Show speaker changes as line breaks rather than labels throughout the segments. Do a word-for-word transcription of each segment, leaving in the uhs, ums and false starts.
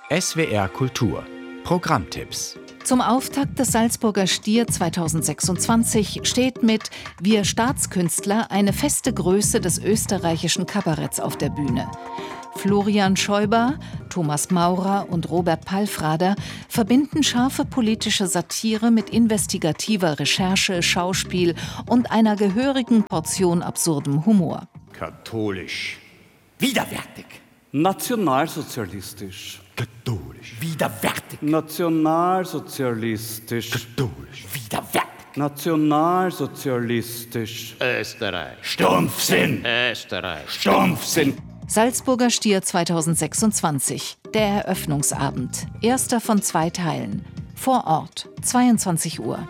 S W R Kultur Programmtipps.
Zum Auftakt des Salzburger Stier zweitausendsechsundzwanzig steht mit Wir Staatskünstler eine feste Größe des österreichischen Kabaretts auf der Bühne. Florian Scheuber, Thomas Maurer und Robert Palfrader verbinden scharfe politische Satire mit investigativer Recherche, Schauspiel und einer gehörigen Portion absurdem Humor.
Katholisch. Widerwärtig.
Nationalsozialistisch.
Katholisch. Widerwärtig.
Nationalsozialistisch.
Katholisch. Widerwärtig.
Nationalsozialistisch.
Österreich. Stumpfsinn.
Österreich.
Stumpfsinn.
Salzburger Stier zweitausendsechsundzwanzig. Der Eröffnungsabend. Erster von zwei Teilen. Vor Ort. zweiundzwanzig Uhr.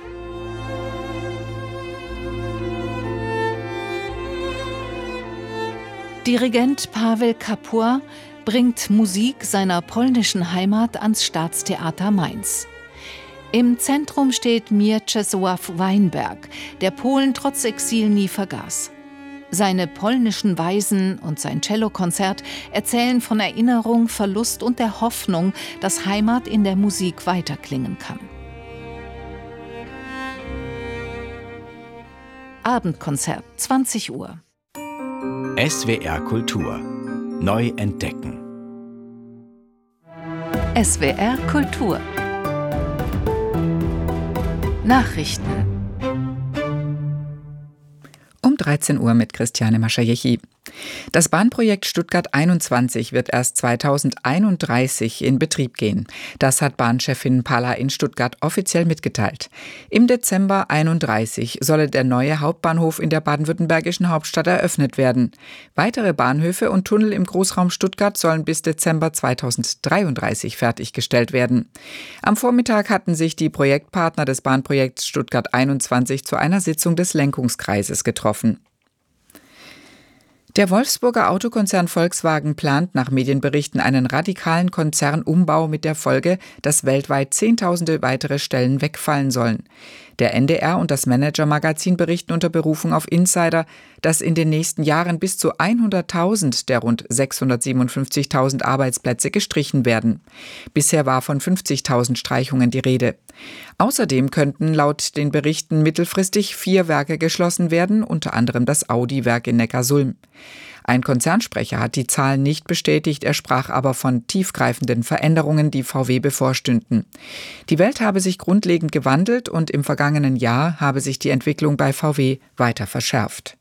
Dirigent Paweł Kapur bringt Musik seiner polnischen Heimat ans Staatstheater Mainz. Im Zentrum steht Mieczysław Weinberg, der Polen trotz Exil nie vergaß. Seine polnischen Weisen und sein Cellokonzert erzählen von Erinnerung, Verlust und der Hoffnung, dass Heimat in der Musik weiterklingen kann. Abendkonzert, zwanzig Uhr.
S W R Kultur neu entdecken.
S W R Kultur Nachrichten
Um dreizehn Uhr mit Christiane Maschajechi. Das Bahnprojekt Stuttgart einundzwanzig wird erst zweitausendeinunddreißig in Betrieb gehen. Das hat Bahnchefin Palla in Stuttgart offiziell mitgeteilt. Im Dezember einunddreißig solle der neue Hauptbahnhof in der baden-württembergischen Hauptstadt eröffnet werden. Weitere Bahnhöfe und Tunnel im Großraum Stuttgart sollen bis Dezember zweitausenddreiunddreißig fertiggestellt werden. Am Vormittag hatten sich die Projektpartner des Bahnprojekts Stuttgart einundzwanzig zu einer Sitzung des Lenkungskreises getroffen. Der Wolfsburger Autokonzern Volkswagen plant nach Medienberichten einen radikalen Konzernumbau mit der Folge, dass weltweit Zehntausende weitere Stellen wegfallen sollen. Der N D R und das Manager-Magazin berichten unter Berufung auf Insider, dass in den nächsten Jahren bis zu hunderttausend der rund sechshundertsiebenundfünfzigtausend Arbeitsplätze gestrichen werden. Bisher war von fünfzigtausend Streichungen die Rede. Außerdem könnten laut den Berichten mittelfristig vier Werke geschlossen werden, unter anderem das Audi-Werk in Neckarsulm. Ein Konzernsprecher hat die Zahlen nicht bestätigt, er sprach aber von tiefgreifenden Veränderungen, die V W bevorstünden. Die Welt habe sich grundlegend gewandelt und im vergangenen Jahr habe sich die Entwicklung bei V W weiter verschärft.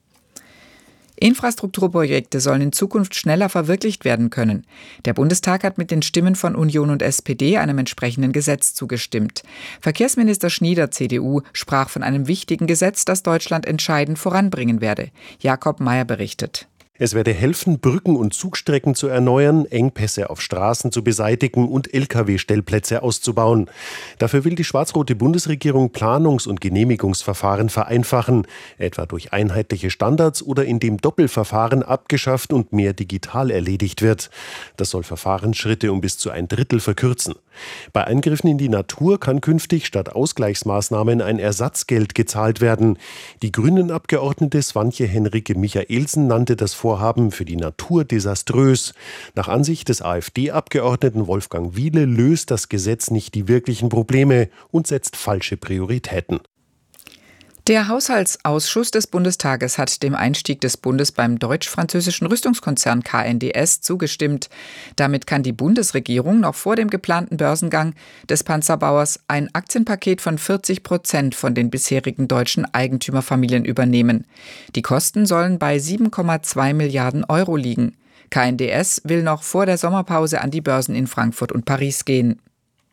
Infrastrukturprojekte sollen in Zukunft schneller verwirklicht werden können. Der Bundestag hat mit den Stimmen von Union und S P D einem entsprechenden Gesetz zugestimmt. Verkehrsminister Schnieder, C D U, sprach von einem wichtigen Gesetz, das Deutschland entscheidend voranbringen werde. Jakob Mayer berichtet.
Es werde helfen, Brücken und Zugstrecken zu erneuern, Engpässe auf Straßen zu beseitigen und L K W-Stellplätze auszubauen. Dafür will die schwarz-rote Bundesregierung Planungs- und Genehmigungsverfahren vereinfachen, etwa durch einheitliche Standards oder indem Doppelverfahren abgeschafft und mehr digital erledigt wird. Das soll Verfahrensschritte um bis zu ein Drittel verkürzen. Bei Eingriffen in die Natur kann künftig statt Ausgleichsmaßnahmen ein Ersatzgeld gezahlt werden. Die Grünen-Abgeordnete Swantje Henrike Michaelsen nannte das Vorhaben für die Natur desaströs. Nach Ansicht des AfD-Abgeordneten Wolfgang Wiele löst das Gesetz nicht die wirklichen Probleme und setzt falsche Prioritäten.
Der Haushaltsausschuss des Bundestages hat dem Einstieg des Bundes beim deutsch-französischen Rüstungskonzern K N D S zugestimmt. Damit kann die Bundesregierung noch vor dem geplanten Börsengang des Panzerbauers ein Aktienpaket von vierzig Prozent von den bisherigen deutschen Eigentümerfamilien übernehmen. Die Kosten sollen bei sieben Komma zwei Milliarden Euro liegen. K N D S will noch vor der Sommerpause an die Börsen in Frankfurt und Paris gehen.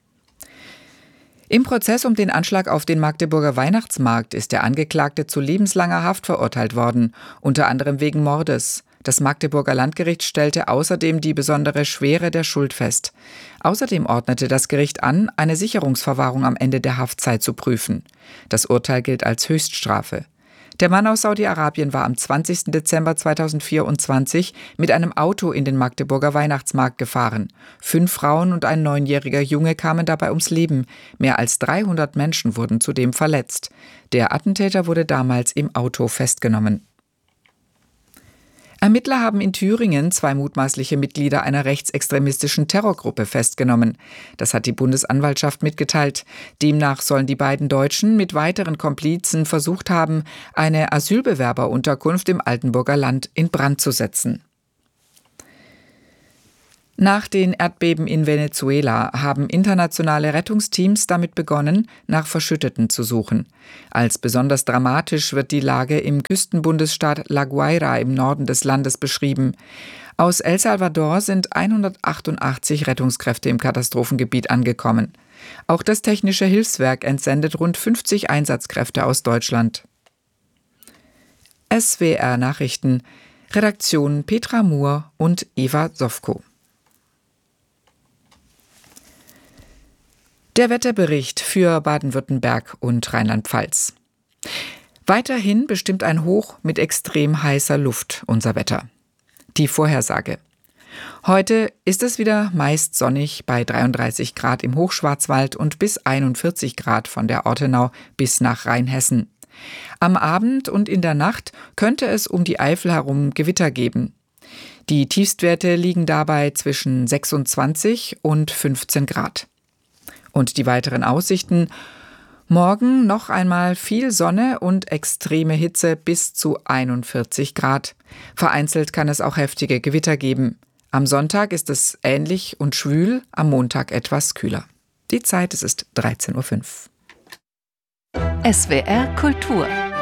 Im Prozess um den Anschlag auf den Magdeburger Weihnachtsmarkt ist der Angeklagte zu lebenslanger Haft verurteilt worden, unter anderem wegen Mordes. Das Magdeburger Landgericht stellte außerdem die besondere Schwere der Schuld fest. Außerdem ordnete das Gericht an, eine Sicherungsverwahrung am Ende der Haftzeit zu prüfen. Das Urteil gilt als Höchststrafe. Der Mann aus Saudi-Arabien war am zwanzigsten Dezember zweitausendvierundzwanzig mit einem Auto in den Magdeburger Weihnachtsmarkt gefahren. Fünf Frauen und ein neunjähriger Junge kamen dabei ums Leben. Mehr als dreihundert Menschen wurden zudem verletzt. Der Attentäter wurde damals im Auto festgenommen. Ermittler haben in Thüringen zwei mutmaßliche Mitglieder einer rechtsextremistischen Terrorgruppe festgenommen. Das hat die Bundesanwaltschaft mitgeteilt. Demnach sollen die beiden Deutschen mit weiteren Komplizen versucht haben, eine Asylbewerberunterkunft im Altenburger Land in Brand zu setzen. Nach den Erdbeben in Venezuela haben internationale Rettungsteams damit begonnen, nach Verschütteten zu suchen. Als besonders dramatisch wird die Lage im Küstenbundesstaat La Guaira im Norden des Landes beschrieben. Aus El Salvador sind hundertachtundachtzig Rettungskräfte im Katastrophengebiet angekommen. Auch das Technische Hilfswerk entsendet rund fünfzig Einsatzkräfte aus Deutschland. S W R Nachrichten, Redaktion Petra Muhr und Eva Sofko. Der Wetterbericht für Baden-Württemberg und Rheinland-Pfalz. Weiterhin bestimmt ein Hoch mit extrem heißer Luft unser Wetter. Die Vorhersage. Heute ist es wieder meist sonnig bei dreiunddreißig Grad im Hochschwarzwald und bis einundvierzig Grad von der Ortenau bis nach Rheinhessen. Am Abend und in der Nacht könnte es um die Eifel herum Gewitter geben. Die Tiefstwerte liegen dabei zwischen sechsundzwanzig und fünfzehn Grad. Und die weiteren Aussichten: Morgen noch einmal viel Sonne und extreme Hitze bis zu einundvierzig Grad. Vereinzelt kann es auch heftige Gewitter geben. Am Sonntag ist es ähnlich und schwül, am Montag etwas kühler. Die Zeit, es ist dreizehn Uhr fünf.
S W R Kultur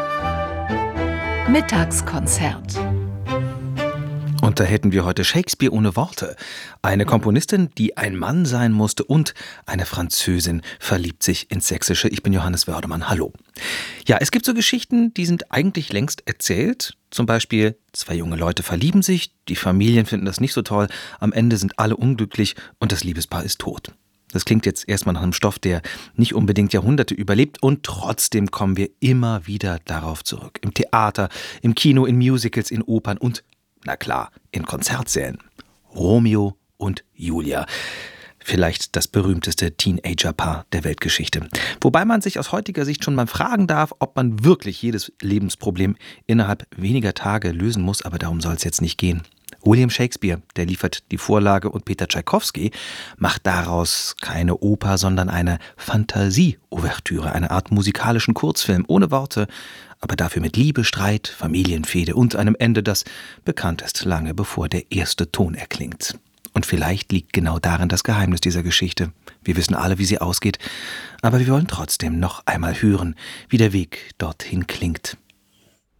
Mittagskonzert.
Und da hätten wir heute Shakespeare ohne Worte. Eine Komponistin, die ein Mann sein musste, und eine Französin verliebt sich ins Sächsische. Ich bin Johannes Wördemann. Hallo. Ja, es gibt so Geschichten, die sind eigentlich längst erzählt. Zum Beispiel, zwei junge Leute verlieben sich, die Familien finden das nicht so toll, am Ende sind alle unglücklich und das Liebespaar ist tot. Das klingt jetzt erstmal nach einem Stoff, der nicht unbedingt Jahrhunderte überlebt, und trotzdem kommen wir immer wieder darauf zurück. Im Theater, im Kino, in Musicals, in Opern und, na klar, in Konzertsälen. Romeo und Julia. Vielleicht das berühmteste Teenagerpaar der Weltgeschichte. Wobei man sich aus heutiger Sicht schon mal fragen darf, ob man wirklich jedes Lebensproblem innerhalb weniger Tage lösen muss, aber darum soll es jetzt nicht gehen. William Shakespeare, der liefert die Vorlage, und Peter Tschaikowski macht daraus keine Oper, sondern eine Fantasie-Ouvertüre, eine Art musikalischen Kurzfilm ohne Worte, aber dafür mit Liebe, Streit, Familienfehde und einem Ende, das bekannt ist, lange bevor der erste Ton erklingt. Und vielleicht liegt genau darin das Geheimnis dieser Geschichte. Wir wissen alle, wie sie ausgeht, aber wir wollen trotzdem noch einmal hören, wie der Weg dorthin klingt.